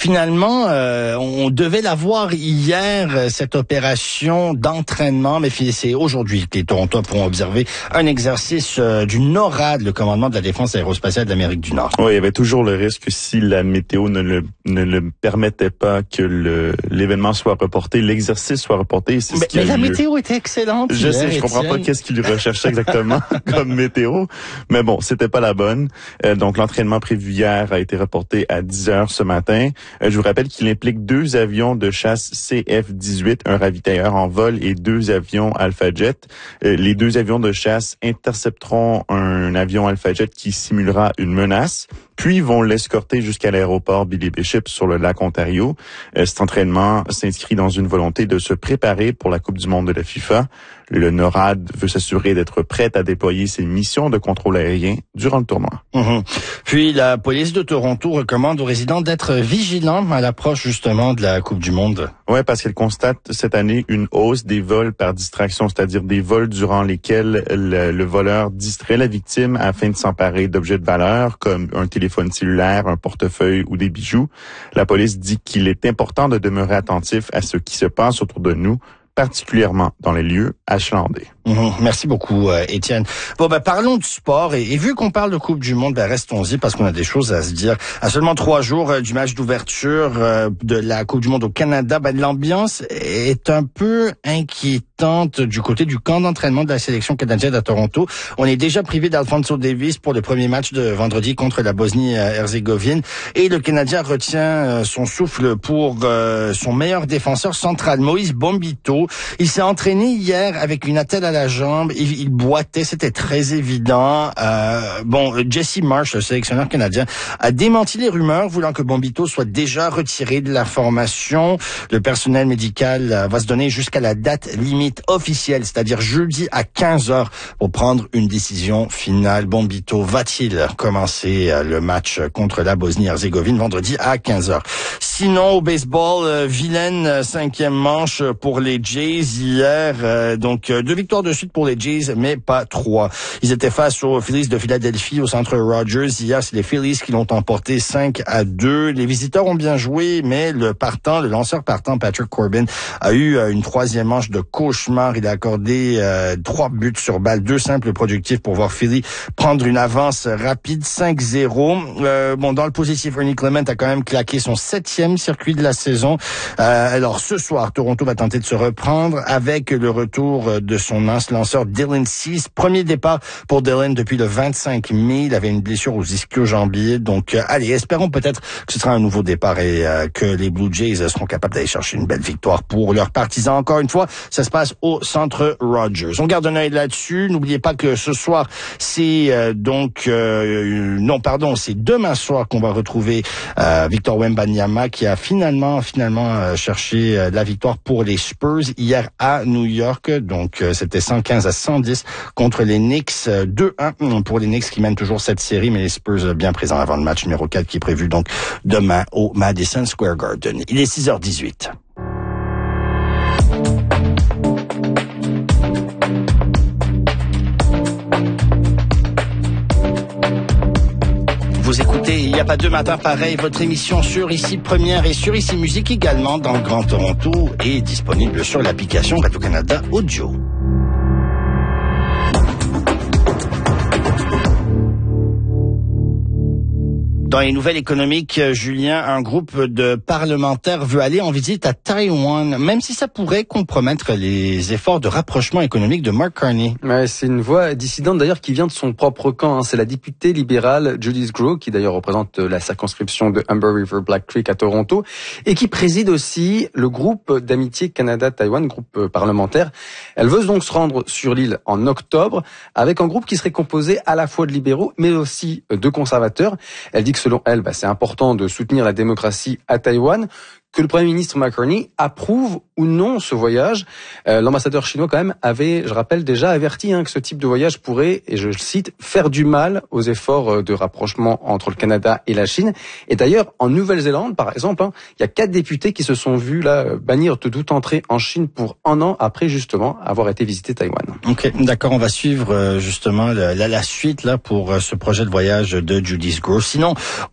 finalement, on devait l'avoir hier, cette opération d'entraînement, mais c'est aujourd'hui que les Torontois pourront observer un exercice du NORAD, le commandement de la défense aérospatiale d'Amérique du Nord. Oui, il y avait toujours le risque si la météo ne le permettait pas que l'événement soit reporté, l'exercice soit reporté. Mais la météo était excellente. Je sais, je comprends pas qu'est-ce qu'il recherchait exactement comme météo, mais bon, c'était pas la bonne. Donc l'entraînement prévu hier a été reporté à 10h ce matin. Je vous rappelle qu'il implique 2 avions de chasse CF-18, un ravitailleur en vol et 2 avions Alpha Jet. Les 2 avions de chasse intercepteront un avion Alpha Jet qui simulera une menace, puis vont l'escorter jusqu'à l'aéroport Billy Bishop sur le lac Ontario. Cet entraînement s'inscrit dans une volonté de se préparer pour la Coupe du monde de la FIFA. Le NORAD veut s'assurer d'être prête à déployer ses missions de contrôle aérien durant le tournoi. Puis la police de Toronto recommande aux résidents d'être vigilants à l'approche justement de la Coupe du monde. Ouais, parce qu'elle constate cette année une hausse des vols par distraction, c'est-à-dire des vols durant lesquels le voleur distrait la victime afin de s'emparer d'objets de valeur comme un téléphone cellulaire, un portefeuille ou des bijoux. La police dit qu'il est important de demeurer attentif à ce qui se passe autour de nous, particulièrement dans les lieux achalandés. Merci beaucoup, Étienne. Bon, parlons de sport. Et vu qu'on parle de Coupe du Monde, restons-y parce qu'on a des choses à se dire. À seulement 3 jours du match d'ouverture de la Coupe du Monde au Canada, l'ambiance est un peu inquiétante du côté du camp d'entraînement de la sélection canadienne à Toronto. On est déjà privé d'Alphonso Davies pour le premier match de vendredi contre la Bosnie-Herzégovine. Et le Canadien retient son souffle pour son meilleur défenseur central, Moïse Bombito. Il s'est entraîné hier avec une attelle à la jambe, il boitait, c'était très évident. Jesse Marsh, le sélectionneur canadien, a démenti les rumeurs voulant que Bombito soit déjà retiré de la formation. Le personnel médical va se donner jusqu'à la date limite officielle, c'est-à-dire jeudi à 15h pour prendre une décision finale. Bombito va-t-il commencer le match contre la Bosnie-Herzégovine vendredi à 15h? Sinon, au baseball, vilaine 5e manche pour les Jays hier. 2 victoires de suite pour les Jays, mais pas 3. Ils étaient face aux Phillies de Philadelphie au centre Rogers. Hier, c'est les Phillies qui l'ont emporté 5-2. Les visiteurs ont bien joué, mais le lanceur partant, Patrick Corbin, a eu une 3e manche de cauchemar. Il a accordé 3 buts sur balle, 2 simples productifs pour voir Philly prendre une avance rapide, 5-0. Dans le positif, Ernie Clement a quand même claqué son 7e circuit de la saison. Alors, ce soir, Toronto va tenter de se reprendre avec le retour de son lanceur Dylan Cease. Premier départ pour Dylan depuis le 25 mai. Il avait une blessure aux ischio-jambiers. Donc, espérons peut-être que ce sera un nouveau départ et que les Blue Jays seront capables d'aller chercher une belle victoire pour leurs partisans. Encore une fois, ça se passe au centre Rogers. On garde un œil là-dessus. N'oubliez pas que ce soir, c'est c'est demain soir qu'on va retrouver Victor Wembanyama qui a finalement cherché la victoire pour les Spurs hier à New York. Donc, c'était 115-110 contre les Knicks. 2-1 pour les Knicks qui mènent toujours cette série, mais les Spurs bien présents avant le match numéro 4 qui est prévu donc demain au Madison Square Garden. Il est 6h18. Vous écoutez Il n'y a pas deux matins pareils, votre émission sur Ici Première et sur Ici Musique également dans le Grand Toronto est disponible sur l'application Radio-Canada Audio. Dans les nouvelles économiques, Julien, un groupe de parlementaires veut aller en visite à Taïwan, même si ça pourrait compromettre les efforts de rapprochement économique de Mark Carney. Ouais, c'est une voix dissidente d'ailleurs qui vient de son propre camp. C'est la députée libérale Judith Groh, qui d'ailleurs représente la circonscription de Humber River Black Creek à Toronto, et qui préside aussi le groupe d'amitié Canada-Taïwan, groupe parlementaire. Elle veut donc se rendre sur l'île en octobre, avec un groupe qui serait composé à la fois de libéraux, mais aussi de conservateurs. Elle dit que selon elle, c'est important de soutenir la démocratie à Taïwan, que le Premier ministre McCartney approuve ou non ce voyage. L'ambassadeur chinois quand même avait, je rappelle, déjà averti que ce type de voyage pourrait, et je le cite, faire du mal aux efforts de rapprochement entre le Canada et la Chine. Et d'ailleurs, en Nouvelle-Zélande, par exemple, il y a 4 députés qui se sont vus là bannir de toute entrée en Chine pour 1 an après justement avoir été visiter Taïwan. Ok, d'accord, on va suivre justement la suite là pour ce projet de voyage de Judith Grove. Sinon,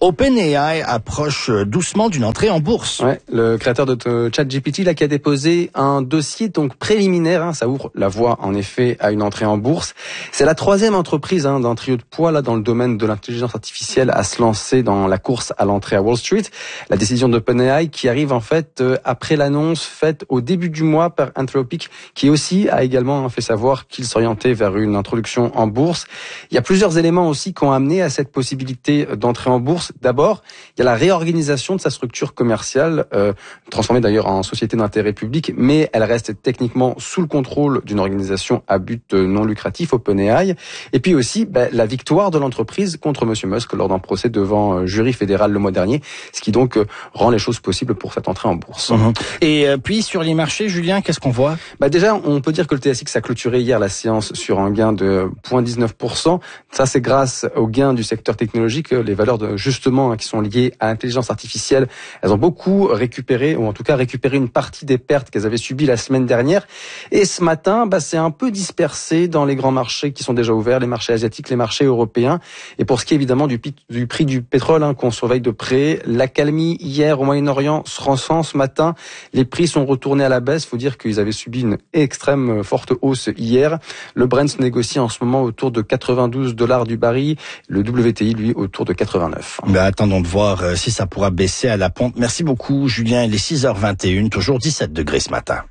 OpenAI approche doucement d'une entrée en bourse. Ouais, le créateur de ChatGPT là qui a déposé un dossier donc préliminaire, ça ouvre la voie en effet à une entrée en bourse. C'est la 3e entreprise d'un trio de poids là dans le domaine de l'intelligence artificielle à se lancer dans la course à l'entrée à Wall Street. La décision d'OpenAI qui arrive en fait après l'annonce faite au début du mois par Anthropic, qui aussi a également fait savoir qu'il s'orientait vers une introduction en bourse. Il y a plusieurs éléments aussi qui ont amené à cette possibilité d'entrée en bourse. D'abord, il y a la réorganisation de sa structure commerciale, transformée d'ailleurs en société d'intérêt public, mais elle reste techniquement sous le contrôle d'une organisation à but non lucratif, OpenAI. Et puis aussi la victoire de l'entreprise contre Monsieur Musk lors d'un procès devant un jury fédéral le mois dernier, ce qui donc rend les choses possibles pour cette entrée en bourse. Et puis sur les marchés, Julien, qu'est-ce qu'on voit? Déjà, on peut dire que le TSX a clôturé hier la séance sur un gain de 0,19%. Ça, c'est grâce aux gains du secteur technologique. Les valeurs justement qui sont liées à l'intelligence artificielle, elles ont beaucoup récupéré, ou en tout cas récupéré une partie des pertes qu'elles avaient subies la semaine dernière. Et ce matin, c'est un peu dispersé dans les grands marchés qui sont déjà ouverts, les marchés asiatiques, les marchés européens. Et pour ce qui est évidemment du prix du pétrole qu'on surveille de près, l'accalmie hier au Moyen-Orient se ressent ce matin. Les prix sont retournés à la baisse. Il faut dire qu'ils avaient subi une extrême forte hausse hier. Le Brent se négocie en ce moment autour de $92 du baril. Le WTI, lui, autour de 89. Attendons de voir si ça pourra baisser à la pompe. Merci beaucoup, Julien. Il est 6h21, toujours 17 degrés ce matin.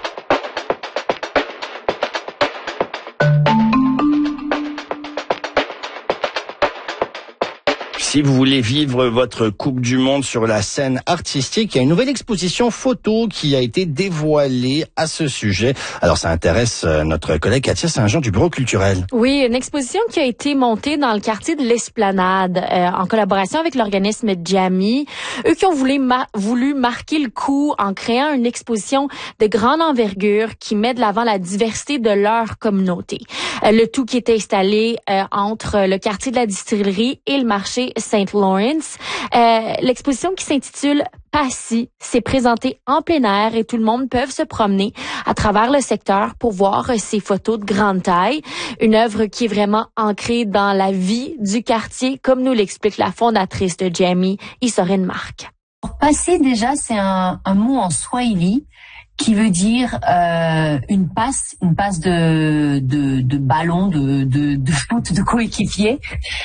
Si vous voulez vivre votre Coupe du Monde sur la scène artistique, il y a une nouvelle exposition photo qui a été dévoilée à ce sujet. Alors ça intéresse notre collègue Katia Saint-Jean du Bureau culturel. Oui, une exposition qui a été montée dans le quartier de l'Esplanade en collaboration avec l'organisme Jamie. Eux qui ont voulu marquer le coup en créant une exposition de grande envergure qui met de l'avant la diversité de leur communauté. Le tout qui est installé entre le quartier de la Distillerie et le marché St. Lawrence. L'exposition qui s'intitule Passy s'est présentée en plein air et tout le monde peut se promener à travers le secteur pour voir ces photos de grande taille. Une œuvre qui est vraiment ancrée dans la vie du quartier, comme nous l'explique la fondatrice de Jamie, Isorine Marc. Passy, déjà, c'est un mot en swahili qui veut dire une passe de ballon de foot de coéquipier,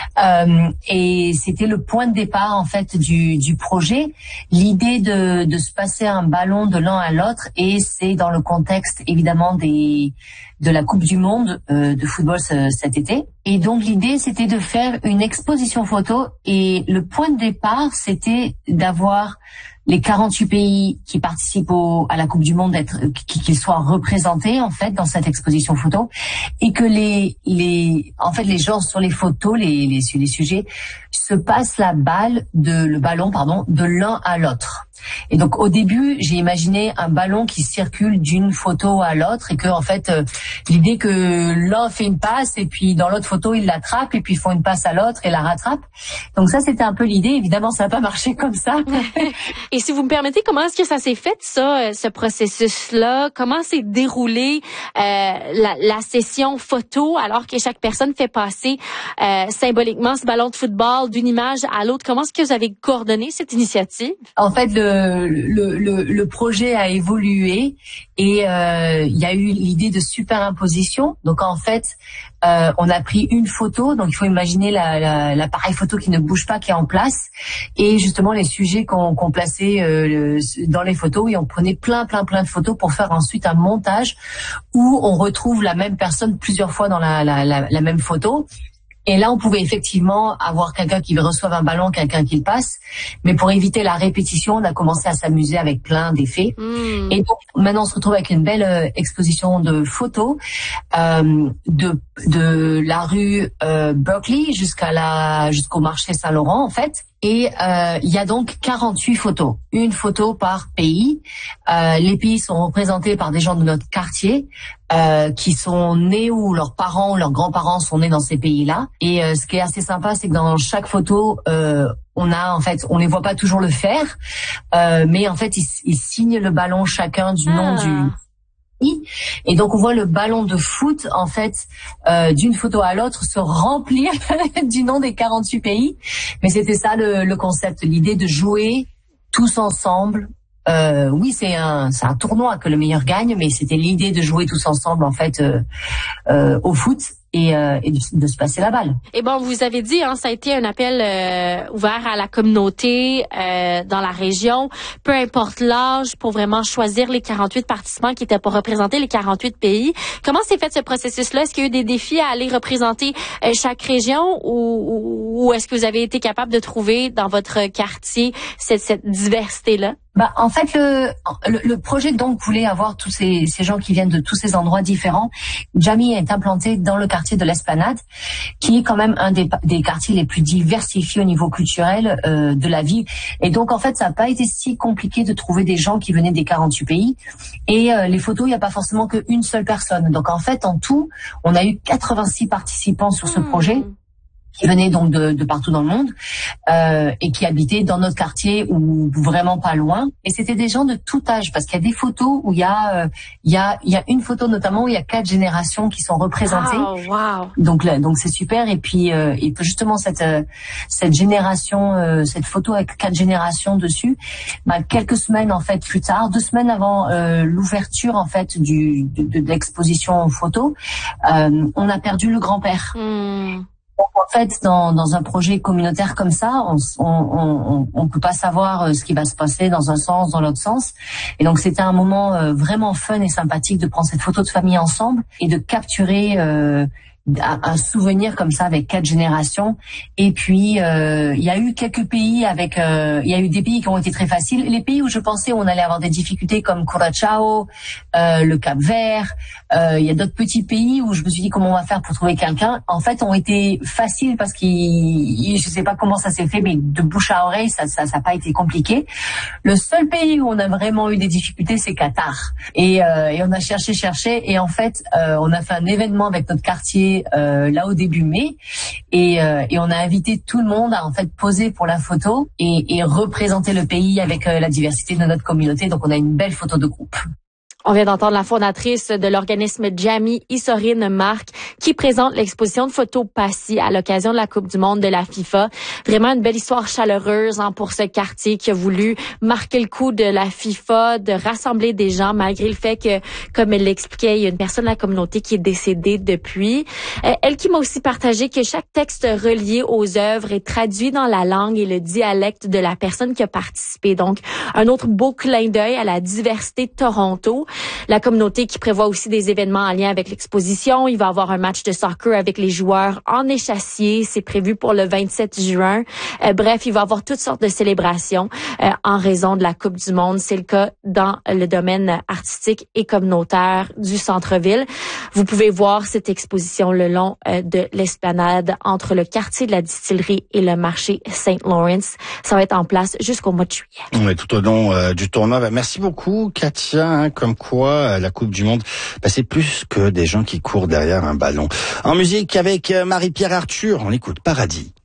et c'était le point de départ en fait du projet, l'idée de se passer un ballon de l'un à l'autre, et c'est dans le contexte évidemment de la Coupe du Monde de football cet été. Et donc l'idée c'était de faire une exposition photo, et le point de départ c'était d'avoir les 48 pays qui participent à la Coupe du Monde, qu'ils soient représentés en fait dans cette exposition photo, et que les gens sur les photos, les sujets se passent le ballon de l'un à l'autre. Et donc au début, j'ai imaginé un ballon qui circule d'une photo à l'autre, et que en fait l'idée que l'un fait une passe et puis dans l'autre photo il l'attrape et puis ils font une passe à l'autre et la rattrape. Donc ça c'était un peu l'idée. Évidemment ça n'a pas marché comme ça. Et si vous me permettez, comment est-ce que ça s'est fait ce processus-là? Comment s'est déroulé la session photo alors que chaque personne fait passer symboliquement ce ballon de football d'une image à l'autre? Comment est-ce que vous avez coordonné cette initiative? En fait, le projet a évolué, et il y a eu l'idée de superimposition. Donc en fait, on a pris une photo, donc il faut imaginer l'appareil photo qui ne bouge pas, qui est en place, et justement les sujets qu'on plaçait dans les photos, et on prenait plein de photos pour faire ensuite un montage où on retrouve la même personne plusieurs fois dans la même photo. Et là, on pouvait effectivement avoir quelqu'un qui reçoive un ballon, quelqu'un qui le passe. Mais pour éviter la répétition, on a commencé à s'amuser avec plein d'effets. Et donc, maintenant, on se retrouve avec une belle exposition de photos de la rue Berkeley jusqu'au marché Saint-Laurent, en fait. Et il y a donc 48 photos, une photo par pays. Les pays sont représentés par des gens de notre quartier qui sont nés ou leurs parents ou leurs grands-parents sont nés dans ces pays-là. Et ce qui est assez sympa, c'est que dans chaque photo, on les voit pas toujours le faire, mais en fait, ils signent le ballon chacun du nom du. Et donc on voit le ballon de foot en fait d'une photo à l'autre se remplir du nom des 48 pays. Mais c'était ça le concept, l'idée de jouer tous ensemble. Oui, c'est un tournoi que le meilleur gagne, mais c'était l'idée de jouer tous ensemble en fait au foot. Et de se passer la balle. Et bon, vous avez dit, ça a été un appel ouvert à la communauté dans la région, peu importe l'âge, pour vraiment choisir les 48 participants qui étaient pour représenter les 48 pays. Comment s'est fait ce processus-là? Est-ce qu'il y a eu des défis à aller représenter chaque région ou est-ce que vous avez été capable de trouver dans votre quartier cette diversité-là? En fait, le projet donc voulait avoir tous ces gens qui viennent de tous ces endroits différents. Jamie est implanté dans le quartier de l'Esplanade, qui est quand même un des quartiers les plus diversifiés au niveau culturel de la ville. Et donc, en fait, ça n'a pas été si compliqué de trouver des gens qui venaient des 48 pays. Et les photos, il n'y a pas forcément qu'une seule personne. Donc, en fait, en tout, on a eu 86 participants sur ce projet, qui venaient donc de partout dans le monde et qui habitaient dans notre quartier ou vraiment pas loin. Et c'était des gens de tout âge, parce qu'il y a des photos où il y a une photo notamment où il y a 4 générations qui sont représentées. Oh, wow. Donc c'est super. Et puis justement cette génération, cette photo avec 4 générations dessus, quelques semaines en fait plus tard, 2 semaines avant l'ouverture en fait de l'exposition photo, on a perdu le grand-père. Donc, en fait, dans un projet communautaire comme ça, on peut pas savoir ce qui va se passer dans un sens, dans l'autre sens. Et donc, c'était un moment vraiment fun et sympathique de prendre cette photo de famille ensemble et de capturer un souvenir comme ça avec 4 générations. Et puis il y a eu quelques pays avec il y a eu des pays qui ont été très faciles. Les pays où je pensais on allait avoir des difficultés comme Curaçao, le Cap-Vert, il y a d'autres petits pays où je me suis dit comment on va faire pour trouver quelqu'un. En fait, ont été faciles parce je sais pas comment ça s'est fait, mais de bouche à oreille, ça a pas été compliqué. Le seul pays où on a vraiment eu des difficultés, c'est Qatar. Et on a cherché et en fait, on a fait un événement avec notre quartier là au début mai et on a invité tout le monde à en fait poser pour la photo et représenter le pays avec la diversité de notre communauté. Donc on a une belle photo de groupe. On vient d'entendre la fondatrice de l'organisme Jamie, Isorine Marc, qui présente l'exposition de photos Passy à l'occasion de la Coupe du monde de la FIFA. Vraiment une belle histoire chaleureuse pour ce quartier qui a voulu marquer le coup de la FIFA, de rassembler des gens malgré le fait que, comme elle l'expliquait, il y a une personne de la communauté qui est décédée depuis. Elle qui m'a aussi partagé que chaque texte relié aux œuvres est traduit dans la langue et le dialecte de la personne qui a participé. Donc, un autre beau clin d'œil à la diversité de Toronto. La communauté qui prévoit aussi des événements en lien avec l'exposition. Il va y avoir un match de soccer avec les joueurs en échassier. C'est prévu pour le 27 juin. Bref, il va y avoir toutes sortes de célébrations en raison de la Coupe du monde. C'est le cas dans le domaine artistique et communautaire du centre-ville. Vous pouvez voir cette exposition le long de l'esplanade entre le quartier de la distillerie et le marché St. Lawrence. Ça va être en place jusqu'au mois de juillet. Oui, tout au long du tournoi. Merci beaucoup, Katia. Comme quoi, la Coupe du monde, c'est plus que des gens qui courent derrière un ballon. En musique avec Marie-Pierre Arthur, on écoute Paradis.